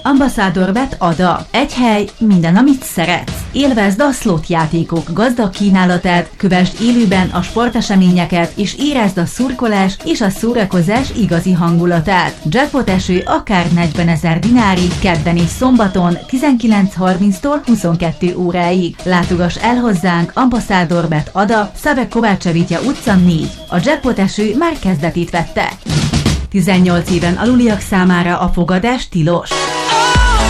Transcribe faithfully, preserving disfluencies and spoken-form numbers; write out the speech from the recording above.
Ambassador Bet Ada. Egy hely, minden, amit szeretsz. Élvezd a slot játékok gazdag kínálatát, kövesd élőben a sporteseményeket, és érezd a szurkolás és a szórakozás igazi hangulatát. Jackpot eső akár negyvenezer dinárig, kedden és szombaton tizenkilenc harminctól huszonkettő óráig. Látogass el hozzánk, Ambassador Bet Ada, Szabek Kovácsevitja utca négy. A jackpot eső már kezdetét vette. tizennyolc éven aluliak számára a fogadás tilos.